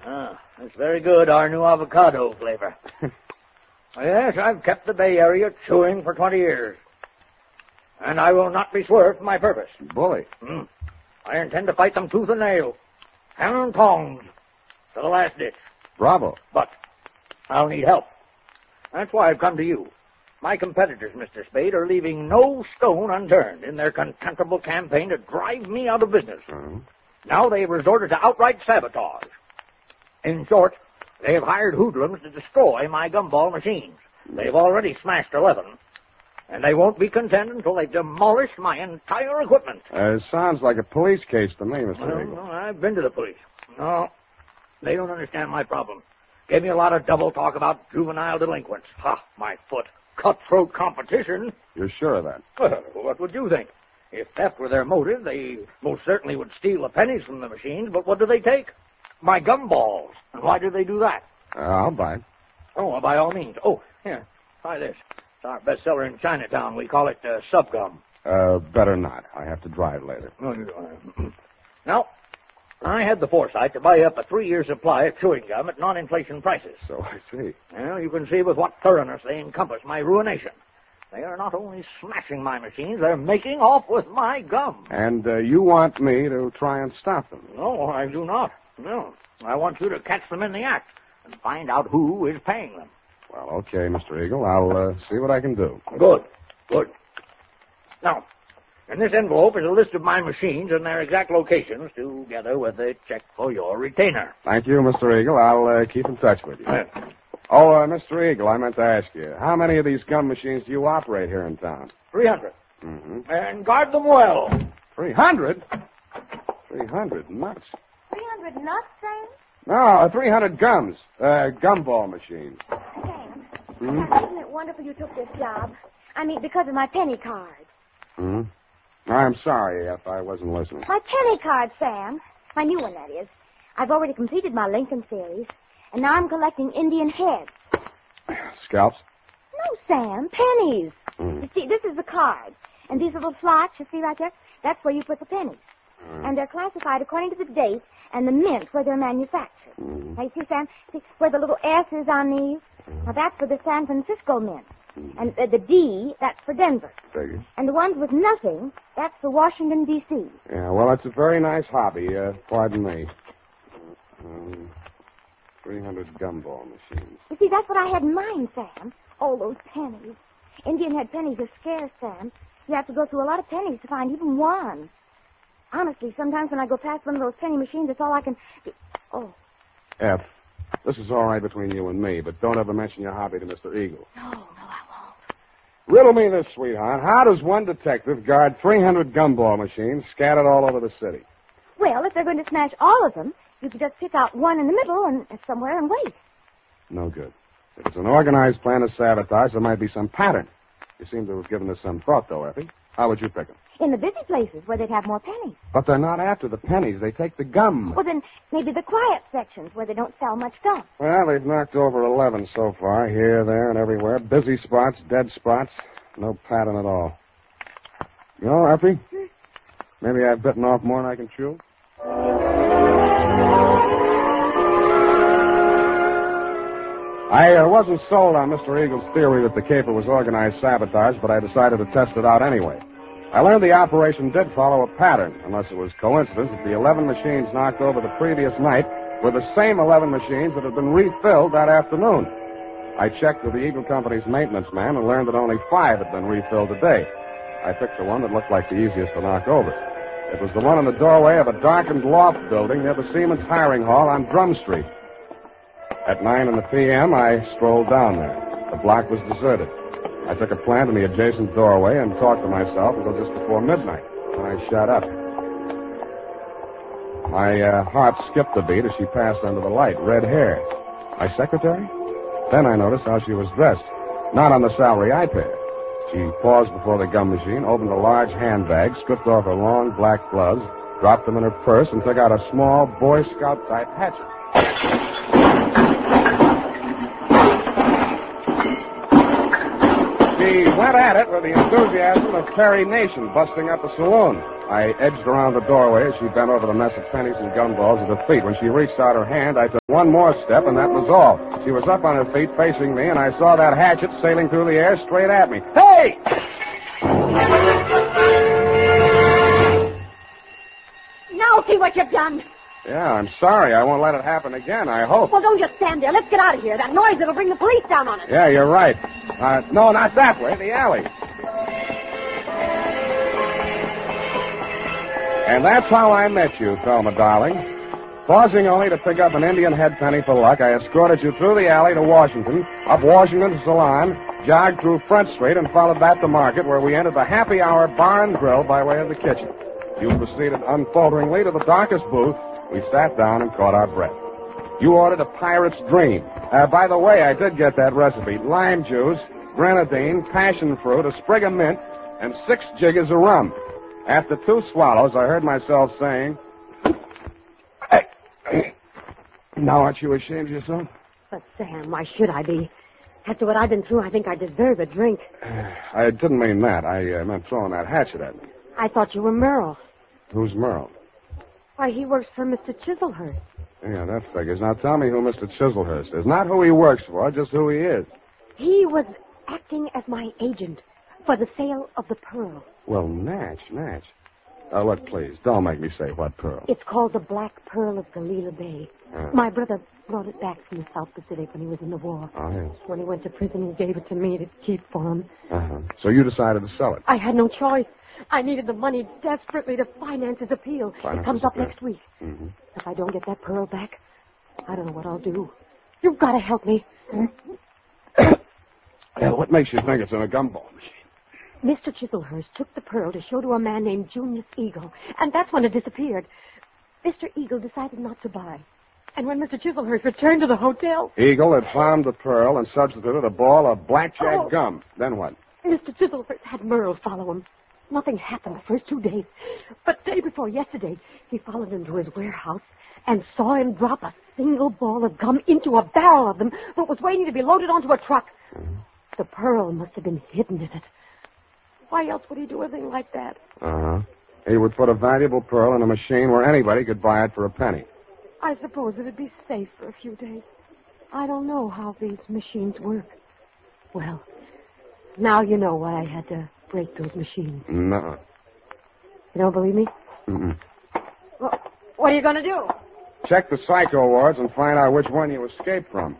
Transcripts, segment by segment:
That's very good, our new avocado flavor. Yes, I've kept the Bay Area chewing for 20 years. And I will not be swerved from my purpose. Bully. I intend to fight them tooth and nail, hammer and tongs, to the last ditch. Bravo. But I'll need help. That's why I've come to you. My competitors, Mr. Spade, are leaving no stone unturned in their contemptible campaign to drive me out of business. Now they've resorted to outright sabotage. In short, they have hired hoodlums to destroy my gumball machines. They've already smashed 11. And they won't be content until they've demolished my entire equipment. Sounds like a police case to me, Mr. Eagle. No, I've been to the police. No, they don't understand my problem. Gave me a lot of double talk about juvenile delinquents. Ha, my foot. Cutthroat competition. You're sure of that? Well, what would you think? If theft were their motive, they most certainly would steal the pennies from the machines, but what do they take? My gumballs. And why do they do that? I'll buy it. Oh, well, by all means. Oh, here, try this. It's our bestseller in Chinatown. We call it Subgum. Better not. I have to drive later. Now, I had the foresight to buy up a 3-year supply of chewing gum at non-inflation prices. So I see. Well, you can see with what thoroughness they encompass my ruination. They are not only smashing my machines, they're making off with my gum. And you want me to try and stop them? No, I do not. No. I want you to catch them in the act and find out who is paying them. Well, okay, Mr. Eagle. I'll see what I can do. Good. Now, in this envelope is a list of my machines and their exact locations, together with a check for your retainer. Thank you, Mr. Eagle. I'll keep in touch with you. Mr. Eagle, I meant to ask you, how many of these gum machines do you operate here in town? 300. And guard them well. 300? 300 nuts. 300 nuts, Sam? No, 300 gums. Gumball machines. Sam, isn't it wonderful you took this job? I mean, because of my penny card. I'm sorry if I wasn't listening. My penny card, Sam. My new one, that is. I've already completed my Lincoln series, and now I'm collecting Indian heads. Scalps? No, Sam, pennies. You see, this is the card, and these little slots you see right there, that's where you put the pennies. And they're classified according to the date and the mint where they're manufactured. Now, you see, Sam, where the little S is on these? Now, that's for the San Francisco mint. And the D, that's for Denver. Figures. And the ones with nothing, that's for Washington, D.C. Yeah, well, that's a very nice hobby. Pardon me. 300 gumball machines. You see, that's what I had in mind, Sam. Oh, those pennies. Indian head pennies are scarce, Sam. You have to go through a lot of pennies to find even one. Honestly, sometimes when I go past one of those penny machines, it's all I can... Oh. F, this is all right between you and me, but don't ever mention your hobby to Mr. Eagle. No, I won't. Riddle me this, sweetheart. How does one detective guard 300 gumball machines scattered all over the city? Well, if they're going to smash all of them, you could just pick out one in the middle and somewhere and wait. No good. If it's an organized plan of sabotage, there might be some pattern. You seem to have given this some thought, though, Effie. How would you pick them? In the busy places where they'd have more pennies. But they're not after the pennies. They take the gum. Well, then maybe the quiet sections where they don't sell much gum. Well, they've knocked over 11 so far, here, there, and everywhere. Busy spots, dead spots. No pattern at all. You know, Effie, maybe I've bitten off more than I can chew. I wasn't sold on Mr. Eagle's theory that the caper was organized sabotage, but I decided to test it out anyway. I learned the operation did follow a pattern, unless it was coincidence that the 11 machines knocked over the previous night were the same 11 machines that had been refilled that afternoon. I checked with the Eagle Company's maintenance man and learned that only 5 had been refilled today. I picked the one that looked like the easiest to knock over. It was the one in the doorway of a darkened loft building near the Siemens Hiring Hall on Drum Street. At 9 p.m., I strolled down there. The block was deserted. I took a plant in the adjacent doorway and talked to myself until just before midnight, when I shut up. My heart skipped a beat as she passed under the light. Red hair. My secretary? Then I noticed how she was dressed. Not on the salary I paid. She paused before the gum machine, opened a large handbag, stripped off her long black gloves, dropped them in her purse, and took out a small Boy Scout-type hatchet. She We went at it with the enthusiasm of Perry Nation busting up a saloon. I edged around the doorway as she bent over the mess of pennies and gumballs at her feet. When she reached out her hand, I took one more step, and that was all. She was up on her feet facing me, and I saw that hatchet sailing through the air straight at me. Hey! Now see what you've done. Yeah, I'm sorry. I won't let it happen again, I hope. Well, don't just stand there. Let's get out of here. That noise will bring the police down on us. Yeah, you're right. No, not that way. The alley. And that's how I met you, Thelma, darling. Pausing only to pick up an Indian head penny for luck, I escorted you through the alley to Washington, up Washington to Salon, jogged through Front Street, and followed that to Market, where we entered the Happy Hour Bar and Grill by way of the kitchen. You proceeded unfalteringly to the darkest booth. We sat down and caught our breath. You ordered a pirate's dream. By the way, I did get that recipe. Lime juice, grenadine, passion fruit, a sprig of mint, and 6 jiggers of rum. After 2 swallows, I heard myself saying, now aren't you ashamed of yourself? But, Sam, why should I be? After what I've been through, I think I deserve a drink. I didn't mean that. I meant throwing that hatchet at me. I thought you were Merle. Who's Merle? Why, he works for Mr. Chiselhurst. Yeah, that figures. Now tell me who Mr. Chiselhurst is. Not who he works for, just who he is. He was acting as my agent for the sale of the pearl. Well, Natch. Look, please, don't make me say what pearl. It's called the Black Pearl of Galila Bay. My brother brought it back from the South Pacific when he was in the war. Oh, yes. When he went to prison, he gave it to me to keep for him. Uh-huh. So you decided to sell it? I had no choice. I needed the money desperately to finance his appeal. It comes up next week. Mm-hmm. If I don't get that pearl back, I don't know what I'll do. You've got to help me. What makes you think it's in a gumball machine? Mr. Chiselhurst took the pearl to show to a man named Junius Eagle, and that's when it disappeared. Mr. Eagle decided not to buy. And when Mr. Chiselhurst returned to the hotel... Eagle had found the pearl and substituted a ball of blackjack gum. Then what? Mr. Chiselhurst had Merle follow him. Nothing happened the first 2 days. But day before yesterday, he followed him to his warehouse and saw him drop a single ball of gum into a barrel of them that was waiting to be loaded onto a truck. Mm-hmm. The pearl must have been hidden in it. Why else would he do a thing like that? Uh-huh. He would put a valuable pearl in a machine where anybody could buy it for a penny. I suppose it'd be safe for a few days. I don't know how these machines work. Well, now you know why I had to break those machines. No. You don't believe me? Mm-mm. Well, what are you going to do? Check the psycho wards and find out which one you escaped from.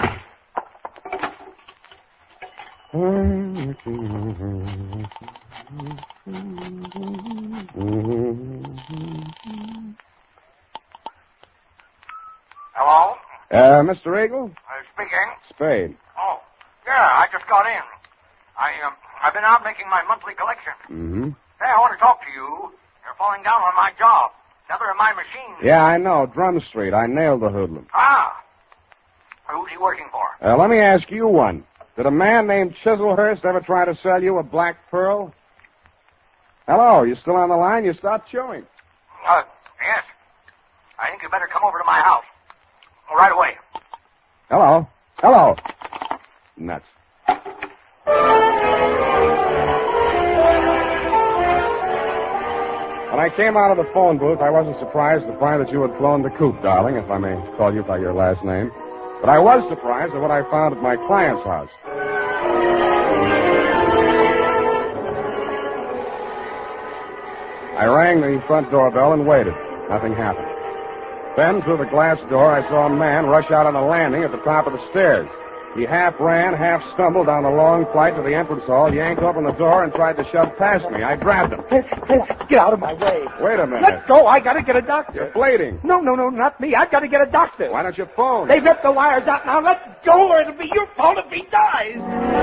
Hello? Mr. Eagle? Speaking. Spade. Oh, yeah, I just got in. I've been out making my monthly collection. Mm-hmm. Hey, I want to talk to you. You're falling down on my job. Another of my machines. Yeah, I know. Drum Street. I nailed the hoodlum. Ah. Who's he working for? Let me ask you one. Did a man named Chiselhurst ever try to sell you a black pearl? Hello, you still on the line? You stopped chewing. Yes. I think you better come over to my house. Right away. Hello. Nuts. When I came out of the phone booth, I wasn't surprised to find that you had flown the coop, darling, if I may call you by your last name. But I was surprised at what I found at my client's house. I rang the front doorbell and waited. Nothing happened. Then, through the glass door, I saw a man rush out on the landing at the top of the stairs. He half ran, half stumbled down the long flight to the entrance hall, yanked open the door, and tried to shove past me. I grabbed him. Hey, get out of my way. Wait a minute. Let go. I got to get a doctor. You're bleeding. No, not me. I've got to get a doctor. Why don't you phone? They've ripped the wires out now. Let go, or it'll be your fault if he dies.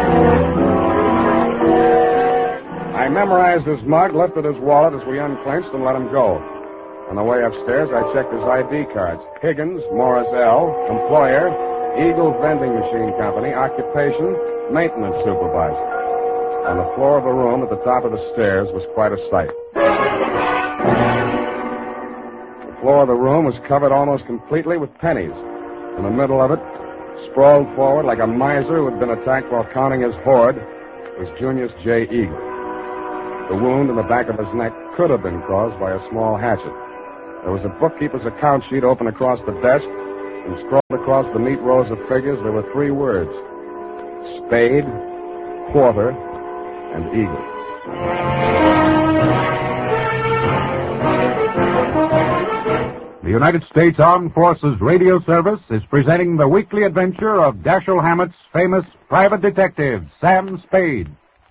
I memorized his mug, lifted his wallet as we unclinched, and let him go. On the way upstairs, I checked his ID cards. Higgins, Morris L., employer, Eagle Vending Machine Company, occupation, maintenance supervisor. On the floor of the room at the top of the stairs was quite a sight. The floor of the room was covered almost completely with pennies. In the middle of it, sprawled forward like a miser who had been attacked while counting his hoard, was Junius J. Eagle. The wound in the back of his neck could have been caused by a small hatchet. There was a bookkeeper's account sheet open across the desk, and scrawled across the neat rows of figures there were 3 words: Spade, Quarter, and Eagle. The United States Armed Forces Radio Service is presenting the weekly adventure of Dashiell Hammett's famous private detective, Sam Spade.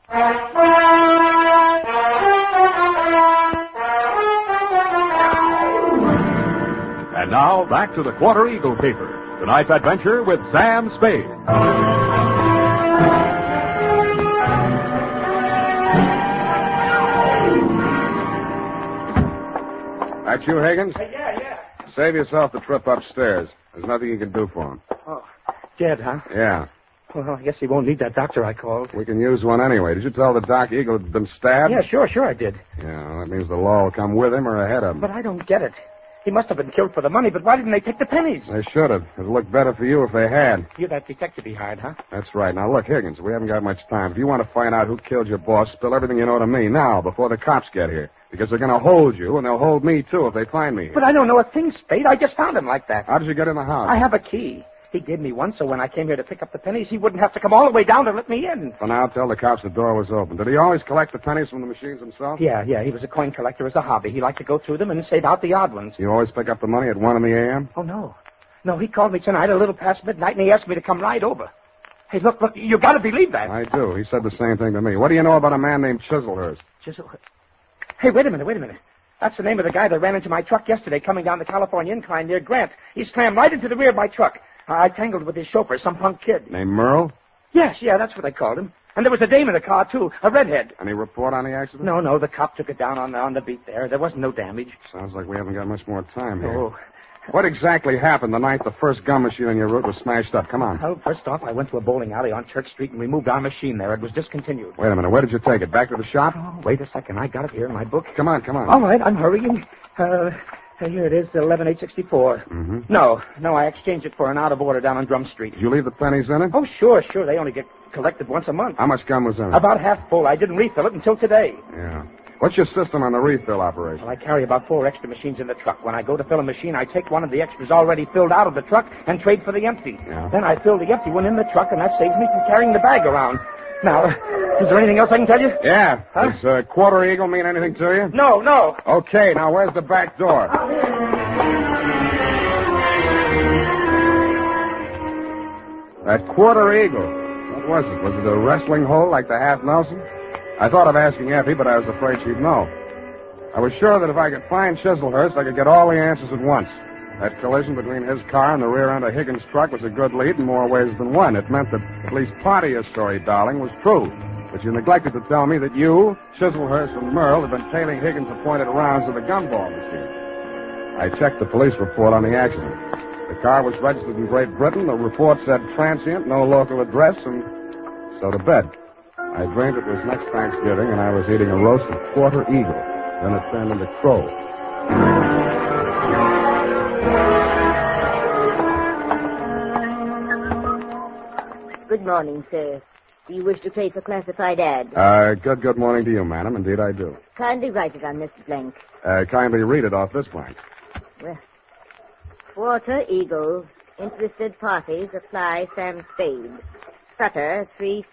And now, back to the Quarter Eagle caper. Tonight's adventure with Sam Spade. That you, Higgins? Yeah. Save yourself the trip upstairs. There's nothing you can do for him. Oh, dead, huh? Yeah. Well, I guess he won't need that doctor I called. We can use one anyway. Did you tell the doc Eagle had been stabbed? Yeah, sure I did. Yeah, well, that means the law will come with him or ahead of him. But I don't get it. He must have been killed for the money, but why didn't they take the pennies? They should have. It'd look better for you if they had. You're that detective he hired, huh? That's right. Now, look, Higgins, we haven't got much time. If you want to find out who killed your boss, spill everything you know to me now, before the cops get here. Because they're going to hold you, and they'll hold me, too, if they find me here. But I don't know a thing, Spade. I just found him like that. How did you get in the house? I have a key. He gave me one, so when I came here to pick up the pennies, he wouldn't have to come all the way down to let me in. For now, tell the cops the door was open. Did he always collect the pennies from the machines himself? Yeah. He was a coin collector as a hobby. He liked to go through them and save out the odd ones. You always pick up the money at 1 in the a.m.? Oh, no. No, he called me tonight a little past midnight, and he asked me to come right over. Hey, look, you got to believe that. I do. He said the same thing to me. What do you know about a man named Chiselhurst? Hey, wait a minute. That's the name of the guy that ran into my truck yesterday coming down the California incline near Grant. He slammed right into the rear of my truck. I tangled with his chauffeur, some punk kid. Named Merle? Yes, that's what they called him. And there was a dame in the car, too, a redhead. Any report on the accident? No, the cop took it down on the beat there. There wasn't no damage. Sounds like we haven't got much more time here. Oh. What exactly happened the night the first gum machine on your route was smashed up? Come on. Well, first off, I went to a bowling alley on Church Street and we moved our machine there. It was discontinued. Wait a minute. Where did you take it? Back to the shop? Oh, wait a second. I got it here in my book. Come on. All right, I'm hurrying. Here it is, 11864. Mm-hmm. No, I exchanged it for an out of order down on Drum Street. Did you leave the pennies in it? Oh, sure. They only get collected once a month. How much gum was in it? About half full. I didn't refill it until today. Yeah. What's your system on the refill operation? Well, I carry about 4 extra machines in the truck. When I go to fill a machine, I take one of the extras already filled out of the truck and trade for the empty. Yeah. Then I fill the empty one in the truck, and that saves me from carrying the bag around. Now, is there anything else I can tell you? Yeah. Huh? Does Quarter Eagle mean anything to you? No. Okay, now where's the back door? That Quarter Eagle. What was it? Was it a wrestling hole like the Half Nelson? I thought of asking Effie, but I was afraid she'd know. I was sure that if I could find Chiselhurst, I could get all the answers at once. That collision between his car and the rear end of Higgins' truck was a good lead in more ways than one. It meant that at least part of your story, darling, was true. But you neglected to tell me that you, Chiselhurst, and Merle have been tailing Higgins' appointed rounds of the gumball machine. I checked the police report on the accident. The car was registered in Great Britain. The report said transient, no local address, and so to bed. I dreamed it was next Thanksgiving, and I was eating a roast of Quarter Eagle. Then it turned into crow. Good morning, sir. Do you wish to place a classified ad? Good morning to you, madam. Indeed, I do. Kindly write it on this blank. Kindly read it off this blank. Well, Quarter Eagle. Interested parties apply Sam Spade. Sutter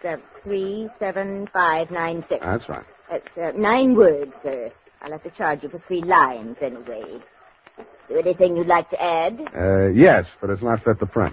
37596. That's right. That's 9 words, sir. I'll have to charge you for 3 lines anyway. Is there anything you'd like to add? Yes, but it's not fit to print.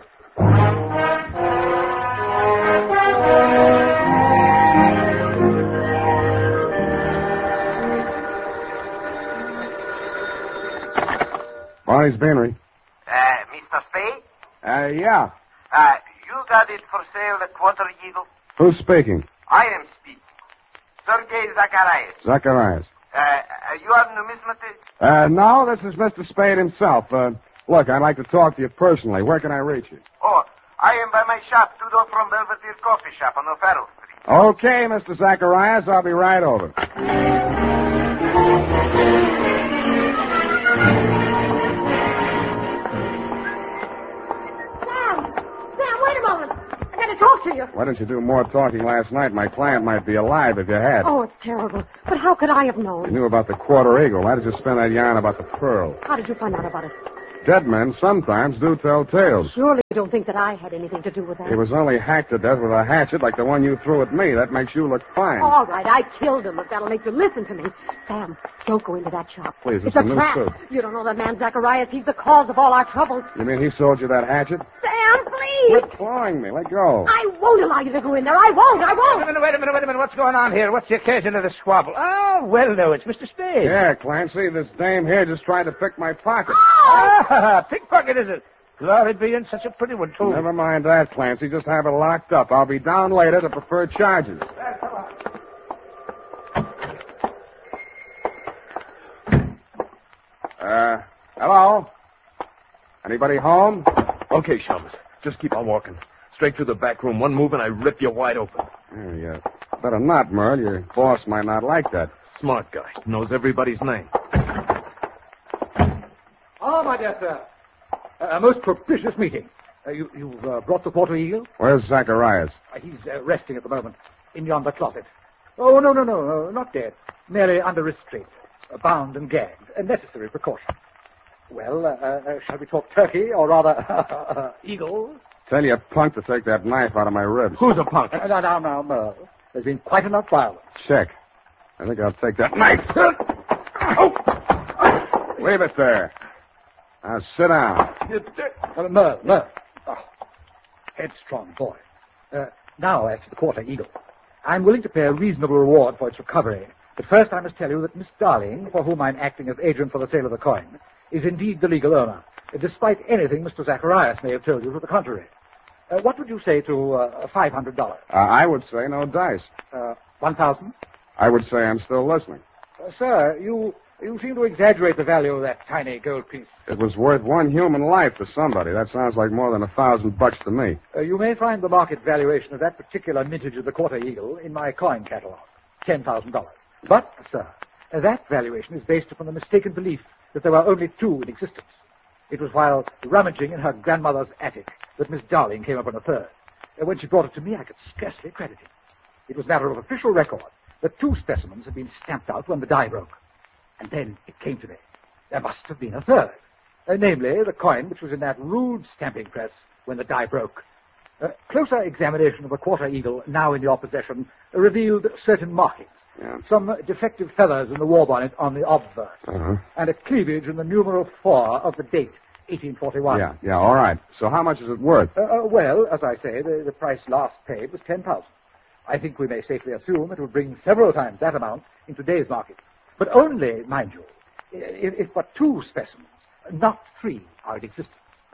Barney's Beanery. Mr. Spade? Yeah. You got it for sale at Quarter Eagle? Who's speaking? I am speaking. Sergei Zacharias. Zacharias. You are numismatist? No, this is Mr. Spade himself. Look, I'd like to talk to you personally. Where can I reach you? Oh, I am by my shop, 2 doors from Belvedere Coffee Shop on O'Farrell Street. Okay, Mr. Zacharias, I'll be right over. Sam, wait a moment. I got to talk to you. Why didn't you do more talking last night? My client might be alive if you had. Oh, it's terrible. But how could I have You known? knew about the quarter eagle. Why did you spin that yarn about the pearl? How did you find out about it? Dead men sometimes do tell tales. Surely you don't think that I had anything to do with that. He was only hacked to death with a hatchet like the one you threw at me. That makes you look fine. All right, I killed him, if that'll make you listen to me. Sam, don't go into that shop. Please, it's it's a a new trap. suit. You don't know that man Zacharias. He's the cause of all our troubles. You mean he sold you that hatchet? Sam, please. Quit clawing me. Let go. I won't allow you to go in there. I won't. Wait a minute. What's going on here? What's the occasion of the squabble? Oh, well, no, it's Mr. Spade. Yeah, Clancy, this dame here just tried to pick my pocket. Pickpocket, is it? Glory be in such a pretty one, too. Never mind that, Clancy. Just have it locked up. I'll be down later to prefer charges. Hello? Anybody home? Okay, Shamus. Just keep on walking. Straight through the back room. One move and I rip you wide open. Yeah. Better not, Merle. Your boss might not like that. Smart guy. Knows everybody's name. Ah, my dear sir. A most propitious meeting. You've brought the quarter eagle? Where's Zacharias? He's resting at the moment in yonder closet. Oh, no, not dead. Merely under restraint. Bound and gagged. A necessary precaution. Well, shall we talk turkey, or rather, eagle? Tell your punk to take that knife out of my ribs. Who's a punk? Now, Merle. There's been quite enough violence. Check. I think I'll take that knife. Leave it there. Now, sit down. Merle. Oh, headstrong boy. Now, as to the quarter eagle. I'm willing to pay a reasonable reward for its recovery. But first I must tell you that Miss Darling, for whom I'm acting as agent for the sale of the coin, is indeed the legal owner, despite anything Mr. Zacharias may have told you to the contrary. What would you say to $500? I would say no dice. 1,000? I would say I'm still listening. Sir, you seem to exaggerate the value of that tiny gold piece. It was worth one human life to somebody. That sounds like more than $1,000 to me. You may find the market valuation of that particular mintage of the quarter eagle in my coin catalog. $10,000. But, sir, that valuation is based upon the mistaken belief that there were only two in existence. It was while rummaging in her grandmother's attic that Miss Darling came upon a third. When she brought it to me, I could scarcely credit it. It was matter of official record that two specimens had been stamped out when the die broke. And then it came to me. There must have been a third. Namely, the coin which was in that rude stamping press when the die broke. Closer examination of the quarter eagle, now in your possession, revealed certain markings. Yeah. Some defective feathers in the war bonnet on the obverse. And a cleavage in the numeral 4 of the date, 1841. Yeah, all right. So how much is it worth? Well, as I say, the price last paid was $10,000. I think we may safely assume it will bring several times that amount in today's market. But only, mind you, if but two specimens, not three, are in existence.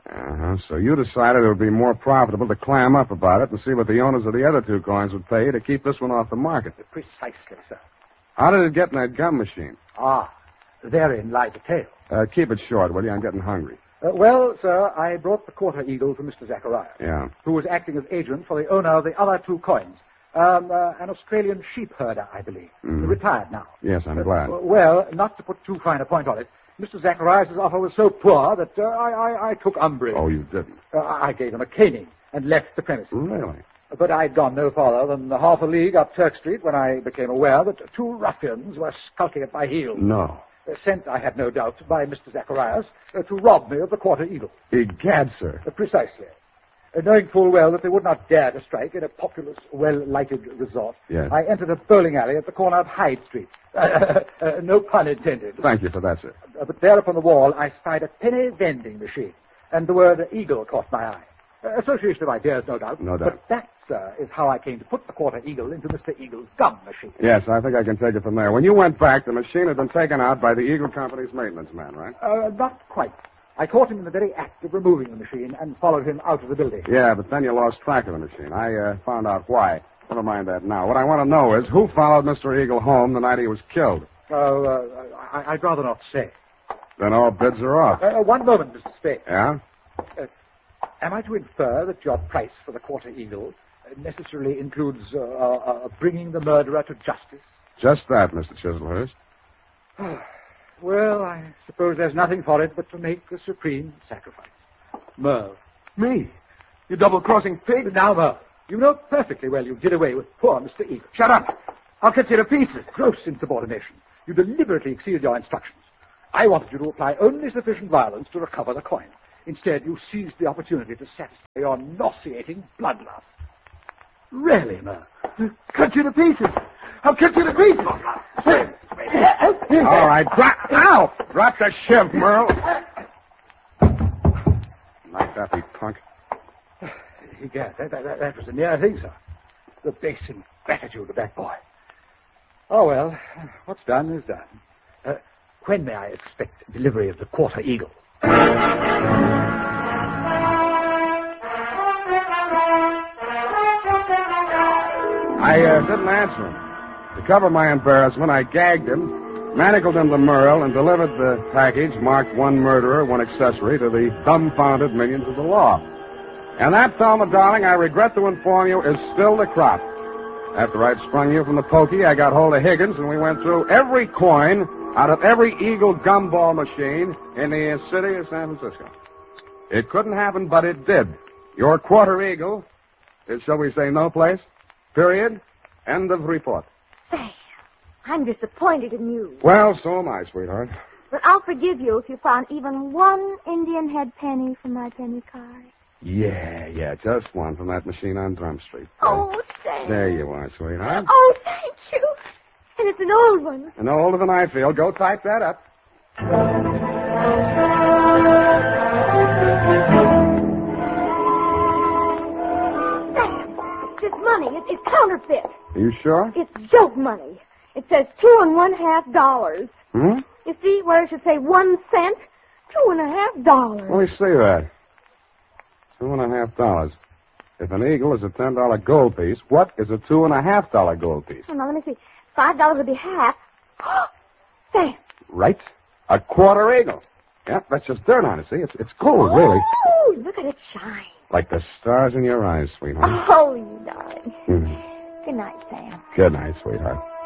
So you decided it would be more profitable to clam up about it and see what the owners of the other two coins would pay to keep this one off the market. Precisely, sir. How did it get in that gum machine? Therein lies the tale. Keep it short, will you? I'm getting hungry. Well, sir, I brought the quarter eagle to Mr. Zacharias. Yeah. Who was acting as agent for the owner of the other two coins. An Australian sheep herder, I believe. Retired now. Yes, I'm glad. Well, not to put too fine a point on it, Mr. Zacharias' offer was so poor that I took umbrage. Oh, you didn't? I gave him a caning and left the premises. Really? But I'd gone no farther than half a league up Turk Street when I became aware that two ruffians were skulking at my heels. No. Sent, I had no doubt, by Mr. Zacharias to rob me of the quarter eagle. Egad, sir. Precisely. Knowing full well that they would not dare to strike in a populous, well-lighted resort, yes. I entered a bowling alley at the corner of Hyde Street. No pun intended. Thank you for that, sir. But there upon the wall I spied a penny vending machine, and the word eagle caught my eye. Association of ideas, no doubt. No doubt. But that, sir, is how I came to put the quarter eagle into Mr. Eagle's gum machine. Yes, I think I can take it from there. When you went back, the machine had been taken out by the Eagle Company's maintenance man, right? Not quite. I caught him in the very act of removing the machine and followed him out of the building. Yeah, but then you lost track of the machine. I found out why. Never mind that now. What I want to know is who followed Mr. Eagle home the night he was killed? I'd rather not say. Then all bids are off. One moment, Mr. Spade. Yeah? Am I to infer that your price for the quarter eagle necessarily includes bringing the murderer to justice? Just that, Mr. Chislehurst. Well, I suppose there's nothing for it but to make the supreme sacrifice. Merle. Me? You double-crossing pig? Now, Merle, You know perfectly well you did away with poor Mr. Eagle. Shut up. I'll cut you to pieces. Gross insubordination. You deliberately exceeded your instructions. I wanted you to apply only sufficient violence to recover the coin. Instead, you seized the opportunity to satisfy your nauseating bloodlust. Really, Merle? Cut you to pieces. I'll cut you to pieces. All right, drop the shiv, Merle. Like that, you punk. Egad, that was a near thing, sir. The base ingratitude of that boy. Oh, well, what's done is done. When may I expect delivery of the Quarter Eagle? I didn't answer him. To cover my embarrassment, I gagged him, manacled him to Merle, and delivered the package marked one murderer, one accessory to the dumbfounded millions of the law. And that, Thelma, darling, I regret to inform you, is still the crop. After I'd sprung you from the pokey, I got hold of Higgins, and we went through every coin out of every Eagle gumball machine in the city of San Francisco. It couldn't happen, but it did. Your Quarter Eagle is, shall we say, no place. Period. End of report. Sam, I'm disappointed in you. Well, so am I, sweetheart. But I'll forgive you if you found even one Indian head penny from my penny card. Yeah, just one from that machine on Drum Street. Oh, Sam. There you are, sweetheart. Oh, thank you. And it's an old one. And no older than I feel. Go type that up. Sam, this money, it's counterfeit. Are you sure? It's joke money. It says $2.50. You see where it should say 1 cent? $2.50. Let me see that. $2.50. If an eagle is a $10 gold piece, what is a $2.50 gold piece? Oh, now, let me see. $5 would be half. Sam. Right. A quarter eagle. Yeah, that's just dirt on it, see? It's gold, really. Oh, look at it shine. Like the stars in your eyes, sweetheart. Oh, you darling. Good night, Sam. Good night, sweetheart.